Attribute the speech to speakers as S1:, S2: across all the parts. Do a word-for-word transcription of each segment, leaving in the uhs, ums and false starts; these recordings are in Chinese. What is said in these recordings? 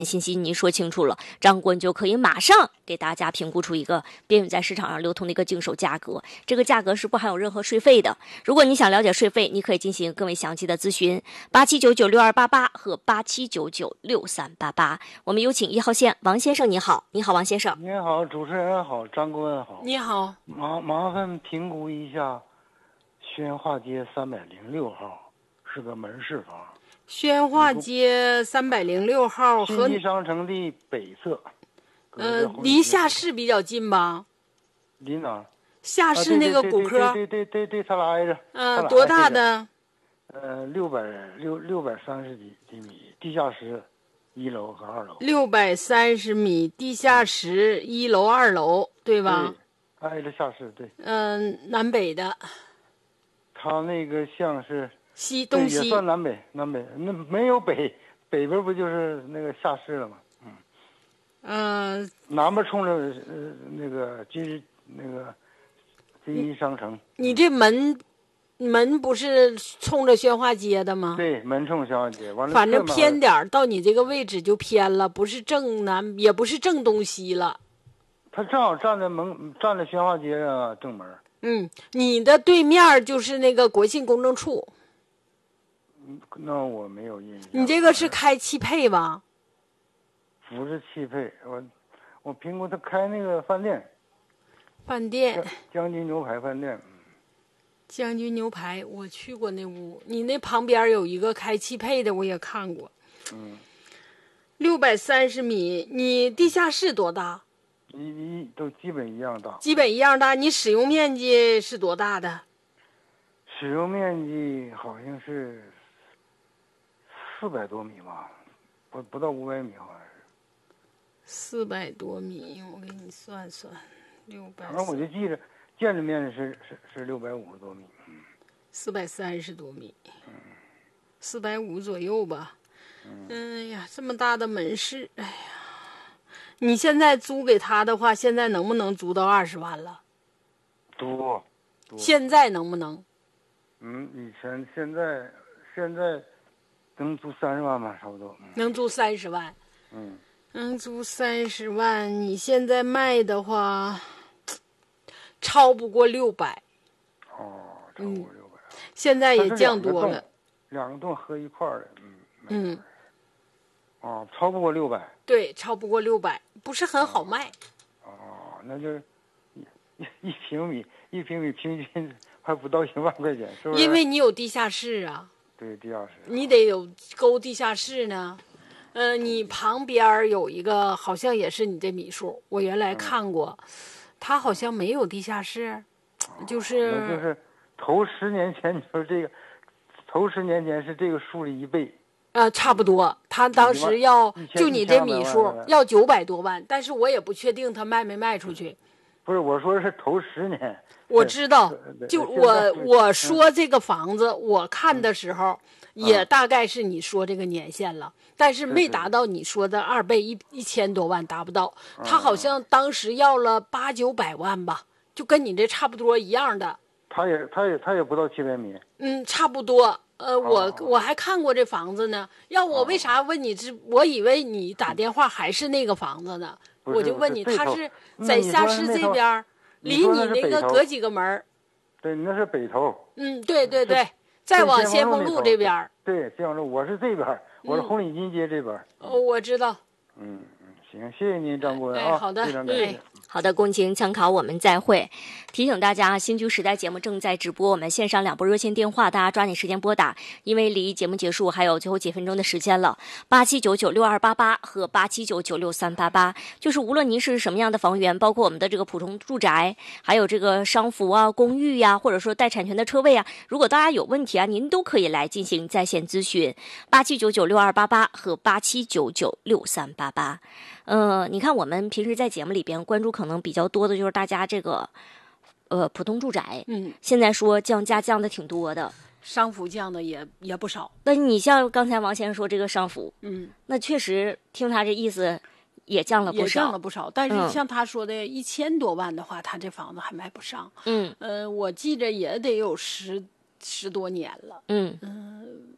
S1: 信息您说清楚了，张顾问就可以马上给大家评估出一个边远在市场上流通的一个经手价格，这个价格是不含有任何税费的。如果你想了解税费，你可以进行更为详细的咨询，八七九九六二八八和八七九九六三八八。我们有请一号线王先生，你好，你好王先生。
S2: 你好，主持人好，张顾问好。
S3: 你好，
S2: 麻麻烦评估一下，宣化街三百零六号是个门市房。
S3: 宣化街三百零六号和
S2: 信息商城的北侧，
S3: 呃，离下市比较近吧？
S2: 离哪？
S3: 下市那个骨科。
S2: 对对对对，它俩挨着。
S3: 嗯，多大的？
S2: 呃，六百六六百三十几几米，地下室，一楼和二楼。
S3: 六百三十米，地下室，一楼、二楼，对吧？
S2: 对，挨着下市，对。
S3: 嗯、呃，南北的。
S2: 它那个像是。
S3: 西东西
S2: 也算南北，南北那没有北，北边不就是那个下市了吗？嗯，
S3: 嗯、呃，
S2: 南边冲着呃那个金那个金一商城。
S3: 你这门门不是冲着宣化街的吗？
S2: 对，门冲宣化街，完了
S3: 反正偏点到你这个位置就偏了，不是正南，也不是正东西了。
S2: 他正好站在门，站在宣化街上正门。
S3: 嗯，你的对面就是那个国信公证处。
S2: 那我没有印象。
S3: 你这个是开汽配吧？
S2: 不是汽配，我我评估他开那个饭店。
S3: 饭店。
S2: 将军牛排饭店。
S3: 将军牛排，我去过那屋。你那旁边有一个开汽配的，我也看过。
S2: 嗯。
S3: 六百三十米，你地下室多大？
S2: 一一都基本一样大。
S3: 基本一样大，你使用面积是多大的？
S2: 使用面积好像是。四百多米吧，不不到五百米，好像是。
S3: 四百多米，我给你算算，六百。
S2: 反正我就记着，建筑面积是是是六百五十多米。嗯。
S3: 四百三十多米。
S2: 嗯。
S3: 四百五左右吧。嗯。哎呀，这么大的门市，哎呀，你现在租给他的话，现在能不能租到二十万了？
S2: 多。多。
S3: 现在能不能？
S2: 嗯，以前现在现在。能租三十万吧，差不多。嗯、
S3: 能租三十万。
S2: 嗯，
S3: 能租三十万，你现在卖的话，超不过六百。
S2: 哦，超不过六百、嗯。
S3: 现在也降多了。
S2: 两个栋合一块的，嗯。
S3: 嗯。
S2: 哦，超不过六百。
S3: 对，超不过六百，不是很好卖。
S2: 哦，哦那就是一一平米，一平米平均还不到一万块钱，是不是？
S3: 因为你有地下室啊。
S2: 对，地下室
S3: 你得有沟地下室呢，呃，你旁边有一个好像也是你这米数，我原来看过，嗯、他好像没有地下室，就是、
S2: 哦、那就是头十年前你说这个，头十年前是这个数的一倍，
S3: 呃，差不多，他当时要就你这米数要九百多万，但是我也不确定他卖没卖出去。
S2: 不是，我说是头十年。
S3: 我知道，就我我说这个房子，我看的时候也大概是你说这个年限了，但是没达到你说的二倍一一千多万，达不到。他好像当时要了八九百万吧，就跟你这差不多一样的。
S2: 他也他也他也不到七百米。
S3: 嗯，差不多。呃，我我还看过这房子呢。要我为啥问你这？我以为你打电话还是那个房子呢，我就问你，他是在下市这边。离你那个隔几个门？
S2: 对，那是北头。
S3: 嗯，对对对，再往先锋路这边。
S2: 对，先锋路，我是这边，我是红领巾街这边。
S3: 哦，我知道。
S2: 嗯嗯，行，谢谢您，张顾问啊。
S3: 好的，
S2: 非常感谢。
S1: 好的，共情参考，我们再会。提醒大家，新居时代节目正在直播，我们线上两部热线电话，大家抓紧时间拨打，因为离节目结束还有最后几分钟的时间了。八七九九六二八八和八七九九六三八八，就是无论您是什么样的房源，包括我们的这个普通住宅，还有这个商服啊、公寓呀、啊，或者说带产权的车位啊，如果大家有问题啊，您都可以来进行在线咨询。八七九九六二八八和八七九九六三八八。呃，你看我们平时在节目里边关注可能比较多的就是大家这个呃普通住宅，
S3: 嗯，
S1: 现在说降价降的挺多的，
S3: 商服降的也也不少。
S1: 那你像刚才王先生说这个商服，
S3: 嗯，
S1: 那确实听他这意思也降了不少，
S3: 也降了不少。但是像他说的一千多万的话，他这房子还卖不上。
S1: 嗯，
S3: 呃，我记着也得有十十多年了。
S1: 嗯
S3: 嗯、呃，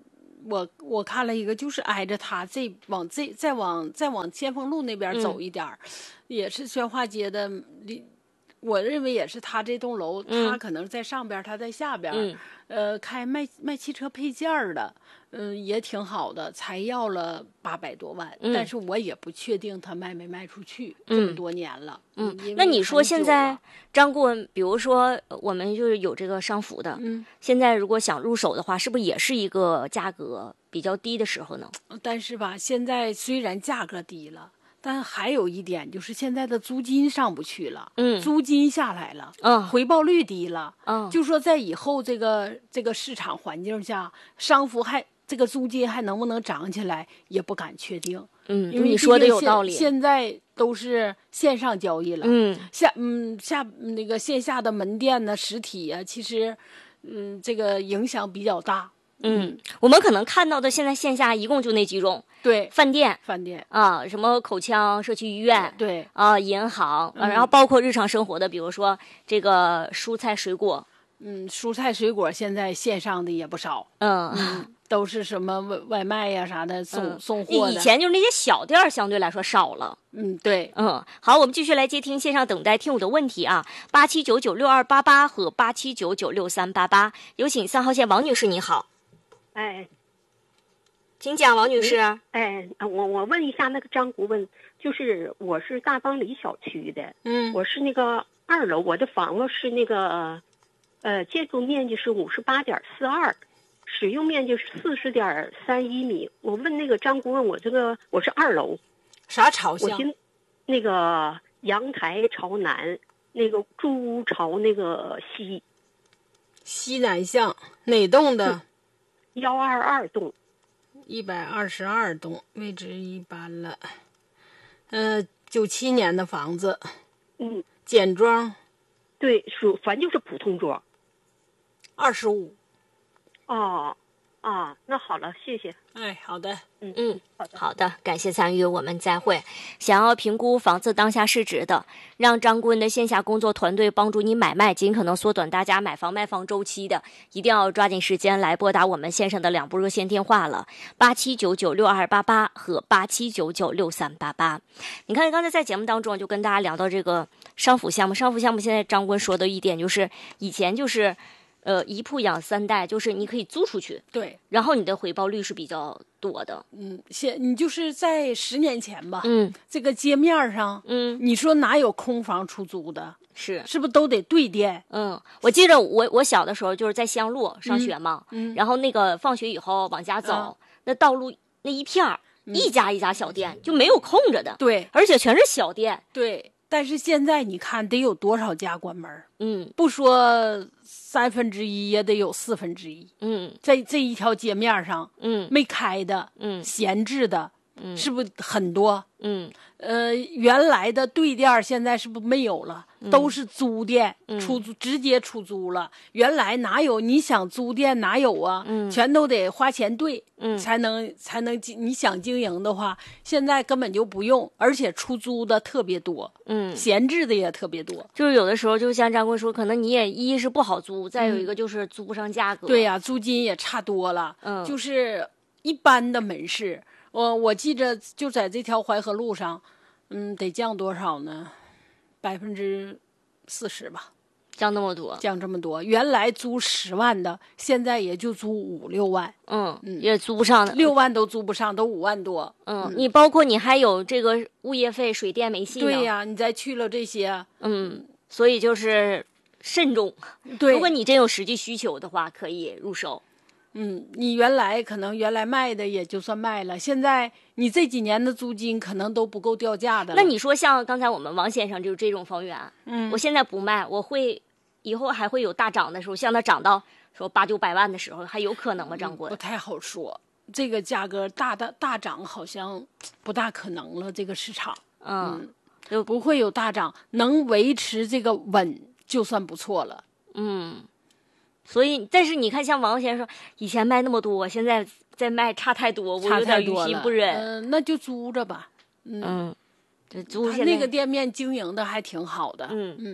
S3: 我我看了一个，就是挨着他这往这再往再往先锋路那边走一点、嗯、也是宣化街的。我认为也是他这栋楼，
S1: 嗯、
S3: 他可能在上边，他在下边。
S1: 嗯，
S3: 呃，开卖卖汽车配件的，嗯、呃，也挺好的，才要了八百多万、嗯。但是我也不确定他卖没卖出去，
S1: 嗯、
S3: 这么多年了。
S1: 嗯，那你说现在张顾问，比如说我们就是有这个商服的，
S3: 嗯，
S1: 现在如果想入手的话，是不是也是一个价格比较低的时候呢？
S3: 但是吧，现在虽然价格低了。但还有一点就是现在的租金上不去了，
S1: 嗯，
S3: 租金下来了，
S1: 嗯，
S3: 回报率低了，
S1: 嗯，
S3: 就说在以后这个这个市场环境下，商服还这个租金还能不能涨起来，也不敢确定。
S1: 嗯，
S3: 因为
S1: 你说的有道理。
S3: 现在都是线上交易了，
S1: 嗯，
S3: 下嗯下那个线下的门店呢，实体啊，其实嗯这个影响比较大。
S1: 嗯，我们可能看到的现在线下一共就那几种，
S3: 对，
S1: 饭店、
S3: 饭店
S1: 啊，什么口腔、社区医院，
S3: 对
S1: 啊，银行、
S3: 嗯，
S1: 然后包括日常生活的，比如说这个蔬菜水果，
S3: 嗯，蔬菜水果现在线上的也不少，
S1: 嗯，
S3: 嗯都是什么外外卖呀、啊、啥的送、嗯、送货的。
S1: 以前就是那些小店相对来说少了，
S3: 嗯，对，
S1: 嗯，好，我们继续来接听线上等待听友的问题啊，八七九九六二八八和八七九九六三八八，有请三号线王女士，你好。
S4: 哎，
S1: 请讲，王女士。
S4: 哎，我我问一下那个张顾问，就是我是大方里小区的，
S3: 嗯，
S4: 我是那个二楼，我的房子是那个，呃，建筑面积是五十八点四二，使用面积是四十点三一米。我问那个张顾问，我这个我是二楼，
S3: 啥朝向？
S4: 我寻那个阳台朝南，那个住屋朝那个西。
S3: 西南向哪栋的？
S4: 幺二二栋，
S3: 一百二十二栋，位置一般了。呃，九七年的房子，
S4: 嗯，
S3: 简装，
S4: 对，属反正就是普通装。
S3: 二十五。
S4: 哦，啊，那好了，谢谢。
S3: 哎，好的，
S1: 嗯嗯，好的，好的，感谢参与，我们再会。想要评估房子当下市值的，让张顾问的线下工作团队帮助你买卖，尽可能缩短大家买房卖房周期的，一定要抓紧时间来拨打我们线上的两部热线电话了，八七九九六二八八和八七九九六三八八。你看，刚才在节目当中就跟大家聊到这个商服项目，商服项目现在张顾问说的一点就是，以前就是。呃，一铺养三代，就是你可以租出去，
S3: 对，
S1: 然后你的回报率是比较多的。
S3: 嗯，现你就是在十年前吧，
S1: 嗯，
S3: 这个街面上，
S1: 嗯，
S3: 你说哪有空房出租的？
S1: 是，
S3: 是不是都得对店？
S1: 嗯，我记得我我小的时候就是在西洋路上学嘛，
S3: 嗯，
S1: 然后那个放学以后往家走，嗯、那道路那一片儿、嗯，一家一家小店就没有空着的，
S3: 对，
S1: 而且全是小店，
S3: 对。但是现在你看得有多少家关门？
S1: 嗯，
S3: 不说三分之一也得有四分之一。
S1: 嗯，
S3: 在这一条街面上，
S1: 嗯，
S3: 没开的，
S1: 嗯，
S3: 闲置的，
S1: 嗯，
S3: 是不是很多？
S1: 嗯，
S3: 呃，原来的对店现在是不是没有了？
S1: 嗯、
S3: 都是租店，
S1: 嗯、
S3: 出租直接出租了。原来哪有你想租店哪有啊？
S1: 嗯，
S3: 全都得花钱对，
S1: 嗯，
S3: 才能才能你想经营的话，现在根本就不用，而且出租的特别多，
S1: 嗯，
S3: 闲置的也特别多。
S1: 就是有的时候，就像张贵说，可能你也一是不好租，再有一个就是租不上价格。
S3: 嗯、对呀、啊，租金也差多了。
S1: 嗯，
S3: 就是一般的门市，我我记着就在这条淮河路上，嗯，得降多少呢？百分之四十吧，
S1: 降那么多，
S3: 降这么多。原来租十万的，现在也就租五六万，
S1: 嗯嗯，也租不上，
S3: 六万都租不上，都五万多。
S1: 嗯，嗯你包括你还有这个物业费、水电煤气呢。
S3: 对呀、啊，你再去了这些，
S1: 嗯，所以就是慎重。
S3: 对，
S1: 如果你真有实际需求的话，可以入手。
S3: 嗯，你原来可能原来卖的也就算卖了，现在你这几年的租金可能都不够掉价的了。
S1: 那你说像刚才我们王先生就是这种房源，
S3: 嗯，
S1: 我现在不卖，我会以后还会有大涨的时候，像它涨到说八九百万的时候，还有可能吗？张贵、
S3: 嗯、不太好说，这个价格大大大涨好像不大可能了，这个市场，
S1: 嗯，
S3: 就、嗯、不会有大涨，能维持这个稳就算不错了，
S1: 嗯。所以，但是你看，像王先生说，以前卖那么多，现在在卖差太多，我有点于心不忍。
S3: 嗯、呃，那就租着吧。
S1: 嗯，这租
S3: 他那个店面经营的还挺好的。
S1: 嗯
S3: 嗯，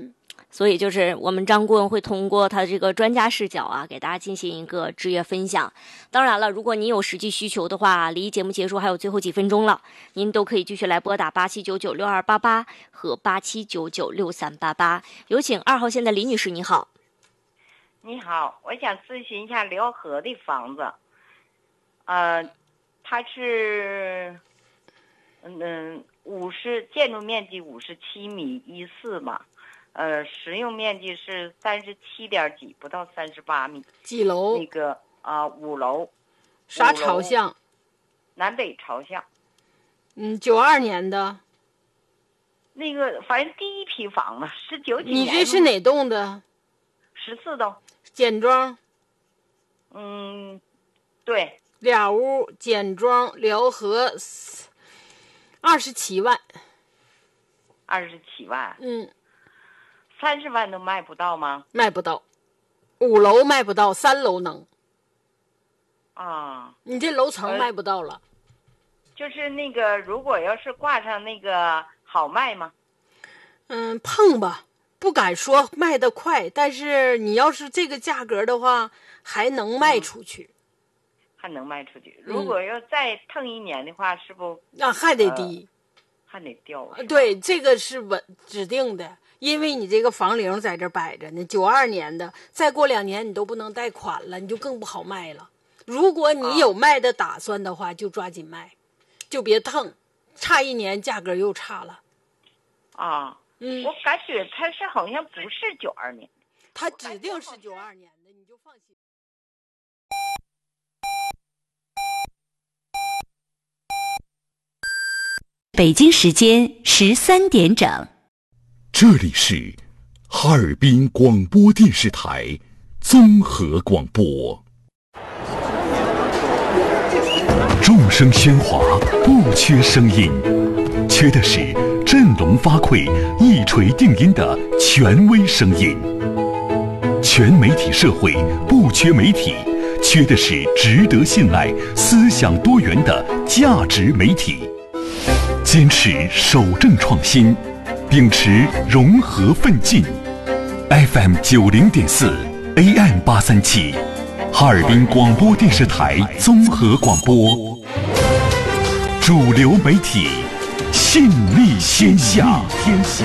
S1: 所以就是我们张顾问会通过他的这个专家视角啊，给大家进行一个职业分享。当然了，如果您有实际需求的话，离节目结束还有最后几分钟了，您都可以继续来拨打八七九九六二八八和八七九九六三八八。有请二号线的李女士，你好。
S5: 你好，我想咨询一下辽河的房子，呃，它是嗯五十建筑面积五十七米一四嘛。呃，实用面积是三十七点几，不到三十八米。
S3: 几楼？
S5: 那个啊、呃，五楼。
S3: 啥朝向？
S5: 南北朝向。
S3: 嗯，九二年的。
S5: 那个，反正第一批房子是九几年。
S3: 你这是哪栋的？
S5: 十四栋。
S3: 简装。
S5: 嗯，对。
S3: 俩屋简装，辽河，二十七万。
S5: 二十七万。
S3: 嗯。
S5: 三十万都卖不到吗？
S3: 卖不到，五楼卖不到，三楼能。
S5: 啊，
S3: 你这楼层卖不到了。
S5: 就是那个，如果要是挂上那个，好卖吗？
S3: 嗯，碰吧，不敢说卖得快，但是你要是这个价格的话，还能卖出去。嗯、
S5: 还能卖出去。如果要再腾一年的话，是不？
S3: 那、啊、还得低、
S5: 呃，还得掉。
S3: 对，这个是稳指定的。因为你这个房龄在这摆着呢，九二年的，再过两年你都不能贷款了，你就更不好卖了。如果你有卖的打算的话，就抓紧卖，就别腾，差一年价格又差了。
S5: 啊，嗯，我感觉它是好像不是九二年，
S3: 它指定是九二年的，你就放心。
S6: 北京时间十三点整。
S7: 这里是哈尔滨广播电视台综合广播。众声喧哗，不缺声音，缺的是振聋发聩、一锤定音的权威声音。全媒体社会不缺媒体，缺的是值得信赖、思想多元的价值媒体。坚持守正创新，秉持融合奋进。F M 九零点四 A M 八三七，哈尔滨广播电视台综合广播，主流媒体，信力天下。天下。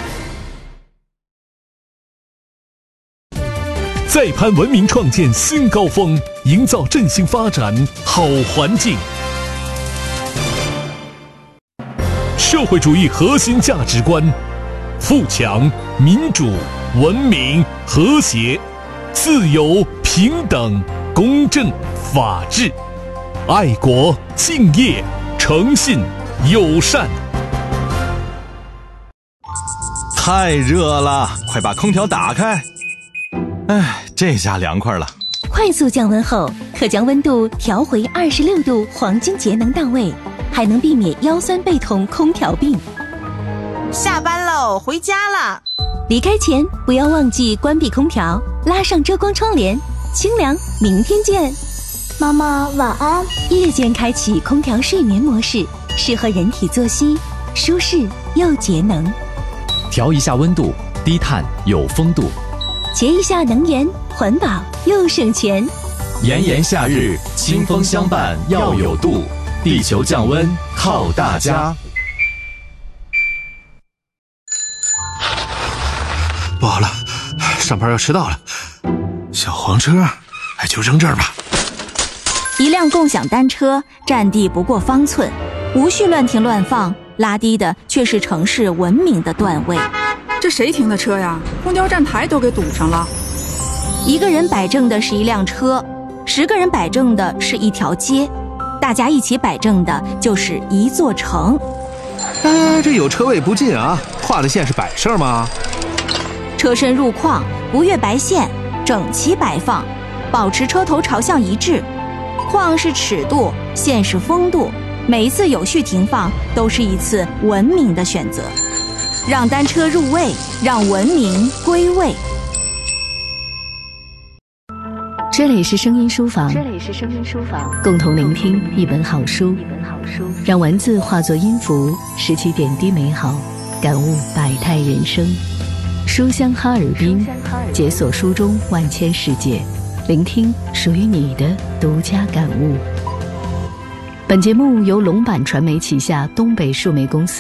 S8: 再攀文明创建新高峰，营造振兴发展好环境。社会主义核心价值观：富强、民主、文明、和谐、自由、平等、公正、法治、爱国、敬业、诚信、友善。
S9: 太热了，快把空调打开。哎，这下凉快了。
S6: 快速降温后，可将温度调回二十六度，黄金节能到位，还能避免腰酸背痛、空调病。
S10: 下班喽，回家啦！
S6: 离开前不要忘记关闭空调，拉上遮光窗帘，清凉。明天见。
S11: 妈妈晚安。
S6: 夜间开启空调睡眠模式，适合人体作息，舒适又节能。
S12: 调一下温度，低碳有风度。
S6: 节一下能源，环保又省钱。
S12: 炎炎夏日，清风相伴要有度，地球降温靠大家。
S13: 不好了，上班要迟到了。小黄车，哎，就扔这儿吧。
S6: 一辆共享单车占地不过方寸，无序乱停乱放，拉低的却是城市文明的段位。
S14: 这谁停的车呀？公交站台都给堵上了。
S6: 一个人摆正的是一辆车，十个人摆正的是一条街，大家一起摆正的就是一座城。
S13: 哎，这有车位不进啊，画的线是摆设吗？
S6: 车身入框，不越白线，整齐摆放，保持车头朝向一致。框是尺度，线是风度，每一次有序停放都是一次文明的选择。让单车入位，让文明归位。
S15: 这里是声音书房，
S16: 这里是声音书房，
S15: 共同聆听一本好书，
S16: 一本好书，
S15: 让文字化作音符，拾起点滴美好，感悟百态人生。 书香哈尔滨，解锁书中万千世界，聆听属于你的独家感悟。本节目由龙版传媒旗下东北数媒公司